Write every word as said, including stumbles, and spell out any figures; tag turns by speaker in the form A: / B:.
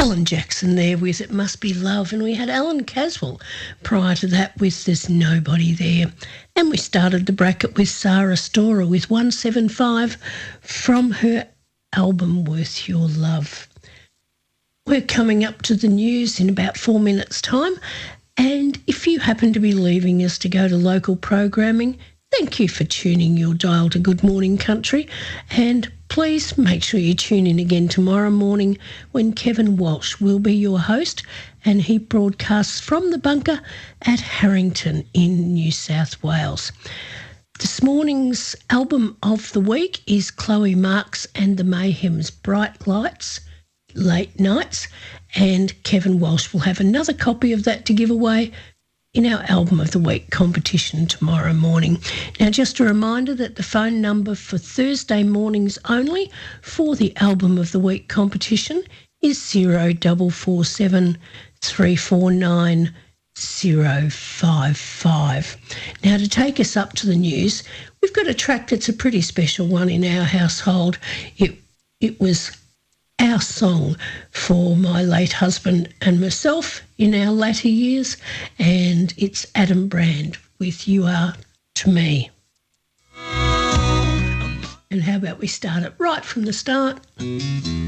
A: Alan Jackson there with It Must Be Love, and we had Alan Caswell prior to that with There's Nobody There. And we started the bracket with Sarah Storer with one seventy-five from her album Worth Your Love. We're coming up to the news in about four minutes' time, and if you happen to be leaving us to go to local programming, thank you for tuning your dial to Good Morning Country, and please make sure you tune in again tomorrow morning when Kevin Walsh will be your host, and he broadcasts from the bunker at Harrington in New South Wales. This morning's album of the week is Chloe Marks and the Mayhems' Bright Lights, Late Nights, and Kevin Walsh will have another copy of that to give away in our Album of the Week competition tomorrow morning. Now, just a reminder that the phone number for Thursday mornings only for the Album of the Week competition is zero four four seven, three four nine, zero five five. Now, to take us up to the news, we've got a track that's a pretty special one in our household. It, it was our song for my late husband and myself in our latter years, and it's Adam Brand with You Are to Me. And how about we start it right from the start?